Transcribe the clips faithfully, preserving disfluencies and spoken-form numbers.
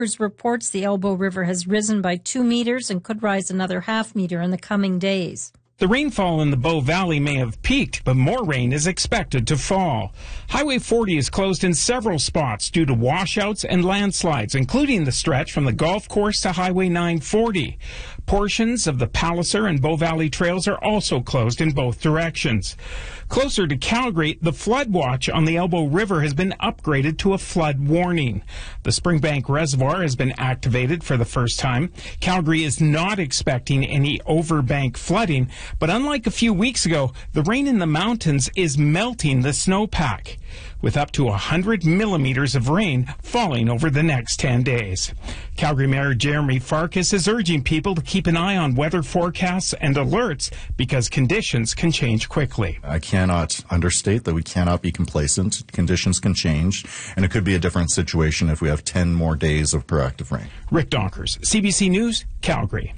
reports the Elbow River has risen by two meters and could rise another half meter in the coming days. The rainfall in the Bow Valley may have peaked, but more rain is expected to fall. Highway forty is closed in several spots due to washouts and landslides, including the stretch from the golf course to Highway nine forty. Portions of the Palliser and Bow Valley trails are also closed in both directions. Closer to Calgary, the flood watch on the Elbow River has been upgraded to a flood warning. The Springbank Reservoir has been activated for the first time. Calgary is not expecting any overbank flooding, but unlike a few weeks ago, the rain in the mountains is melting the snowpack, with up to one hundred millimeters of rain falling over the next ten days. Calgary Mayor Jeremy Farkas is urging people to keep an eye on weather forecasts and alerts because conditions can change quickly. I cannot understate that we cannot be complacent. Conditions can change, and it could be a different situation if we have ten more days of proactive rain. Rick Donkers, C B C News, Calgary.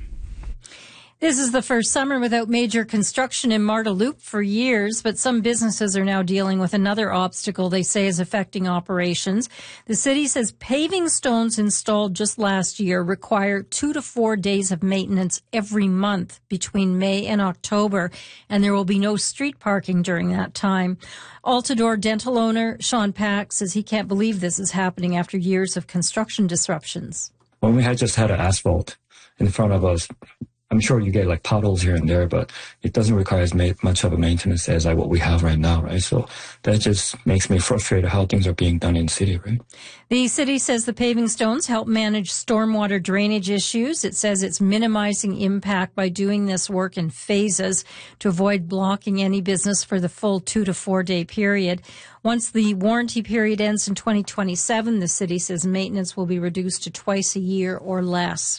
This is the first summer without major construction in Marda Loop for years, but some businesses are now dealing with another obstacle they say is affecting operations. The city says paving stones installed just last year require two to four days of maintenance every month between May and October, and there will be no street parking during that time. Altador dental owner Sean Pack says he can't believe this is happening after years of construction disruptions. When we had just had an asphalt in front of us, I'm sure you get like puddles here and there, but it doesn't require as much of a maintenance as like what we have right now, right? So that just makes me frustrated how things are being done in the city, right? The city says the paving stones help manage stormwater drainage issues. It says it's minimizing impact by doing this work in phases to avoid blocking any business for the full two to four day period. Once the warranty period ends in twenty twenty-seven, the city says maintenance will be reduced to twice a year or less.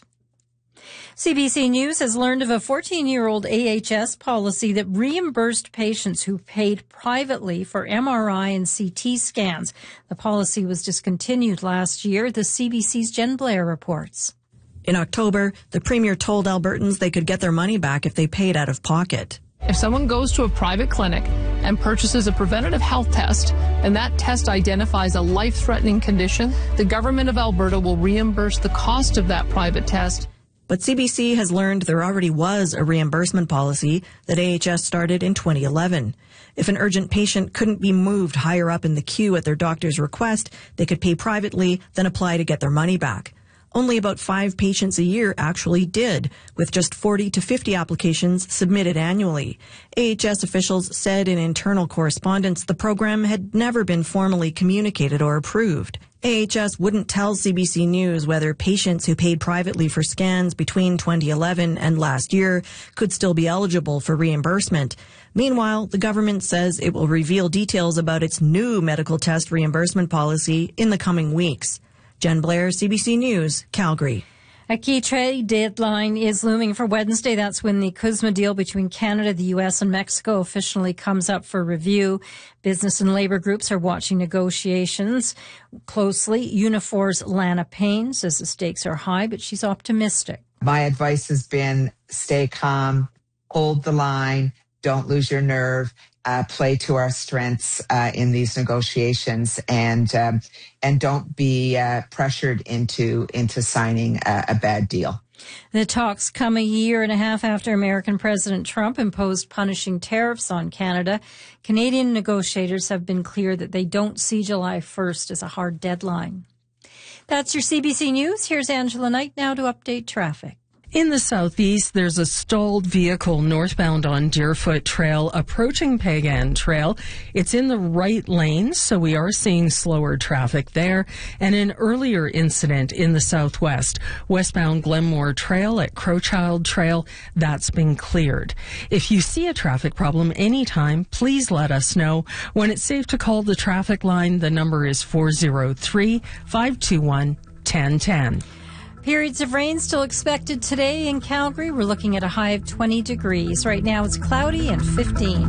C B C News has learned of a fourteen-year-old A H S policy that reimbursed patients who paid privately for M R I and C T scans. The policy was discontinued last year. The C B C's Jen Blair reports. In October, the Premier told Albertans they could get their money back if they paid out of pocket. If someone goes to a private clinic and purchases a preventative health test, and that test identifies a life-threatening condition, the government of Alberta will reimburse the cost of that private test. But C B C has learned there already was a reimbursement policy that A H S started in twenty eleven. If an urgent patient couldn't be moved higher up in the queue at their doctor's request, they could pay privately, then apply to get their money back. Only about five patients a year actually did, with just forty to fifty applications submitted annually. A H S officials said in internal correspondence the program had never been formally communicated or approved. A H S wouldn't tell C B C News whether patients who paid privately for scans between twenty eleven and last year could still be eligible for reimbursement. Meanwhile, the government says it will reveal details about its new medical test reimbursement policy in the coming weeks. Jen Blair, C B C News, Calgary. A key trade deadline is looming for Wednesday. That's when the CUSMA deal between Canada, the U S, and Mexico officially comes up for review. Business and labor groups are watching negotiations closely. Unifor's Lana Payne says the stakes are high, but she's optimistic. My advice has been stay calm, hold the line, don't lose your nerve. Uh, play to our strengths uh, in these negotiations, and um, and don't be uh, pressured into into signing a, a bad deal. The talks come a year and a half after American President Trump imposed punishing tariffs on Canada. Canadian negotiators have been clear that they don't see July first as a hard deadline. That's your C B C News. Here's Angela Knight now to update traffic. In the southeast, there's a stalled vehicle northbound on Deerfoot Trail approaching Pagan Trail. It's in the right lane, so we are seeing slower traffic there. And an earlier incident in the southwest, westbound Glenmore Trail at Crowchild Trail, that's been cleared. If you see a traffic problem anytime, please let us know. When it's safe to call the traffic line, the number is four oh three, five two one, one oh one oh. Periods of rain still expected today in Calgary. We're looking at a high of twenty degrees. Right now it's cloudy and fifteen.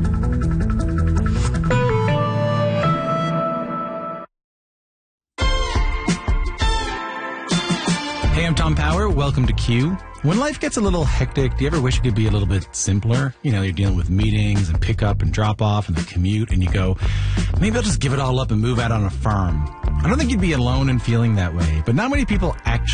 Hey, I'm Tom Power. Welcome to Q. When life gets a little hectic, do you ever wish it could be a little bit simpler? You know, you're dealing with meetings and pick up and drop off and the commute, and you go, maybe I'll just give it all up and move out on a farm. I don't think you'd be alone in feeling that way, but not many people actually